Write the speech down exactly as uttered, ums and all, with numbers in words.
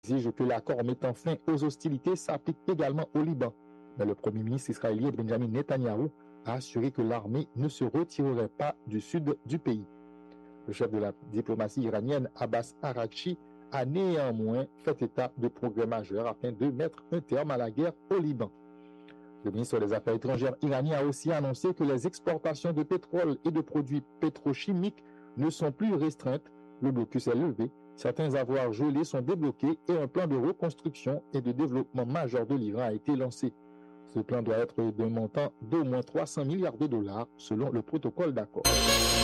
exige que l'accord mettant fin aux hostilités s'applique également au Liban. Mais le Premier ministre israélien Benjamin Netanyahou a assuré que l'armée ne se retirerait pas du sud du pays. Le chef de la diplomatie iranienne, Abbas Araghchi, a néanmoins fait état de progrès majeurs afin de mettre un terme à la guerre au Liban. Le ministre des Affaires étrangères iranien a aussi annoncé que les exportations de pétrole et de produits pétrochimiques ne sont plus restreintes. Le blocus est levé, certains avoirs gelés sont débloqués et un plan de reconstruction et de développement majeur de l'Iran a été lancé. Ce plan doit être d'un montant d'au moins trois cents milliards de dollars selon le protocole d'accord.